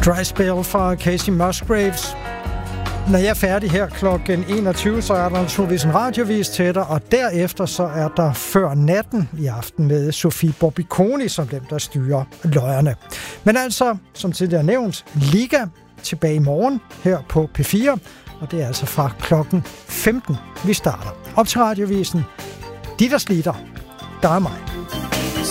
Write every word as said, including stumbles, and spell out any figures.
Dry Spell fra Casey Musgraves. Når jeg er færdig her klokken enogtyve, så er der naturligvis en radiovis til dig, og derefter så er der Før Natten i aften med Sofie Borbiconi som dem, der styrer løjerne. Men altså, som tidligere nævnt, Liga tilbage i morgen her på P fire, og det er altså fra klokken femten, vi starter. Op til radiovisen. De, der sliter, der er mig.